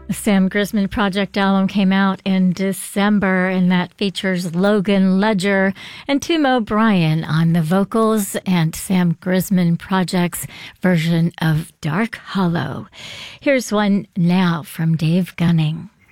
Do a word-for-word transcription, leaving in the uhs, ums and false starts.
The Sam Grisman Project album came out in December, and that features Logan Ledger and Tim O'Brien on the vocals and Sam Grisman Project's version of Dark Hollow. Here's one now from Dave Gunning.